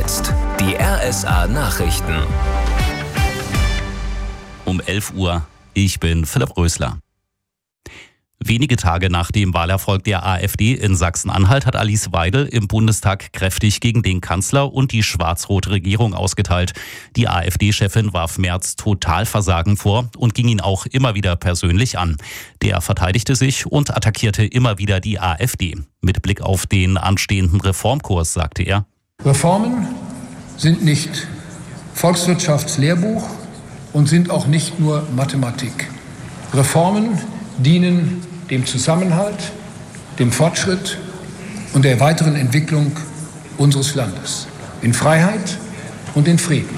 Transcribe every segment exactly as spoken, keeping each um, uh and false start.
jetzt die R S A-Nachrichten. Um elf Uhr. Ich bin Philipp Rösler. Wenige Tage nach dem Wahlerfolg der AfD in Sachsen-Anhalt hat Alice Weidel im Bundestag kräftig gegen den Kanzler und die schwarz-rote Regierung ausgeteilt. Die AfD-Chefin warf Merz Totalversagen vor und ging ihn auch immer wieder persönlich an. Der verteidigte sich und attackierte immer wieder die AfD. Mit Blick auf den anstehenden Reformkurs sagte er: Reformen sind nicht Volkswirtschaftslehrbuch und sind auch nicht nur Mathematik. Reformen dienen dem Zusammenhalt, dem Fortschritt und der weiteren Entwicklung unseres Landes in Freiheit und in Frieden.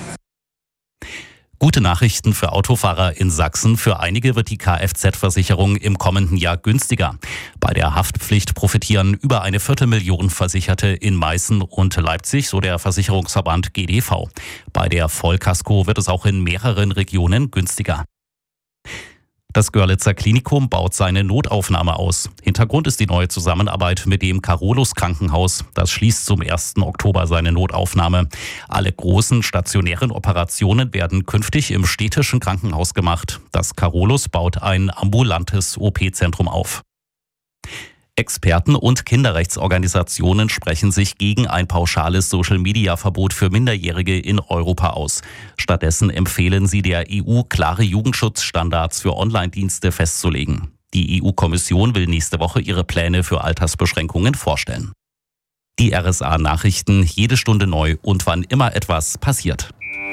Gute Nachrichten für Autofahrer in Sachsen. Für einige wird die Kfz-Versicherung im kommenden Jahr günstiger. Bei der Haftpflicht profitieren über eine Viertelmillion Versicherte in Meißen und Leipzig, so der Versicherungsverband G D V. Bei der Vollkasko wird es auch in mehreren Regionen günstiger. Das Görlitzer Klinikum baut seine Notaufnahme aus. Hintergrund ist die neue Zusammenarbeit mit dem Carolus Krankenhaus. Das schließt zum ersten Oktober seine Notaufnahme. Alle großen stationären Operationen werden künftig im städtischen Krankenhaus gemacht. Das Carolus baut ein ambulantes O P-Zentrum auf. Experten und Kinderrechtsorganisationen sprechen sich gegen ein pauschales Social-Media-Verbot für Minderjährige in Europa aus. Stattdessen empfehlen sie der E U, klare Jugendschutzstandards für Online-Dienste festzulegen. Die E U-Kommission will nächste Woche ihre Pläne für Altersbeschränkungen vorstellen. Die R S A-Nachrichten, jede Stunde neu und wann immer etwas passiert.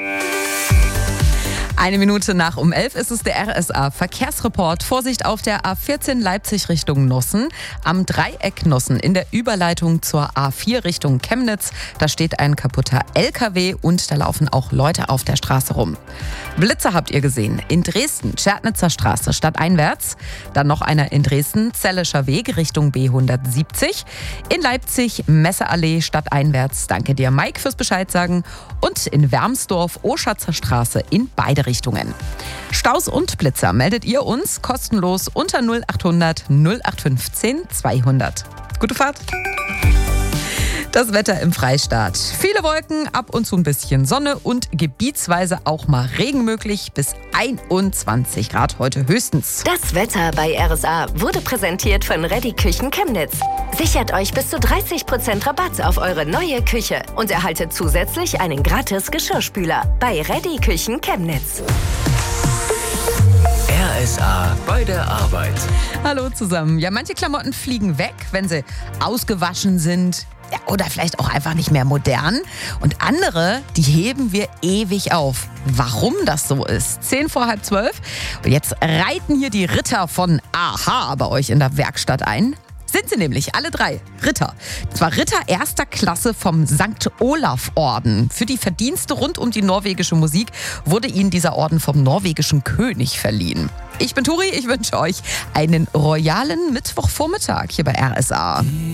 Eine Minute nach um elf ist es der R S A-Verkehrsreport. Vorsicht auf der A vierzehn Leipzig Richtung Nossen. Am Dreieck Nossen in der Überleitung zur A vier Richtung Chemnitz. Da steht ein kaputter L K W und da laufen auch Leute auf der Straße rum. Blitzer habt ihr gesehen. In Dresden, Schärtnitzer Straße stadteinwärts. Dann noch einer in Dresden, Zellischer Weg Richtung B hundertsiebzig. In Leipzig, Messeallee stadteinwärts. Danke dir, Mike, fürs Bescheid sagen. Und in Wermsdorf, Oschatzer Straße in beide Richtungen. Staus und Blitzer meldet ihr uns kostenlos unter null acht hundert null acht fünfzehn zweihundert. Gute Fahrt! Das Wetter im Freistaat. Viele Wolken, ab und zu ein bisschen Sonne und gebietsweise auch mal Regen möglich. Bis einundzwanzig Grad heute höchstens. Das Wetter bei R S A wurde präsentiert von Reddy Küchen Chemnitz. Sichert euch bis zu dreißig Prozent Rabatt auf eure neue Küche und erhaltet zusätzlich einen gratis Geschirrspüler bei Reddy Küchen Chemnitz. R S A bei der Arbeit. Hallo zusammen. Ja, manche Klamotten fliegen weg, wenn sie ausgewaschen sind. Ja, oder vielleicht auch einfach nicht mehr modern. Und andere, die heben wir ewig auf. Warum das so ist? Zehn vor halb zwölf. Und jetzt reiten hier die Ritter von Aha bei euch in der Werkstatt ein. Sind sie nämlich, alle drei Ritter. Und zwar Ritter erster Klasse vom Sankt Olaf-Orden. Für die Verdienste rund um die norwegische Musik wurde ihnen dieser Orden vom norwegischen König verliehen. Ich bin Turi, ich wünsche euch einen royalen Mittwochvormittag hier bei R S A.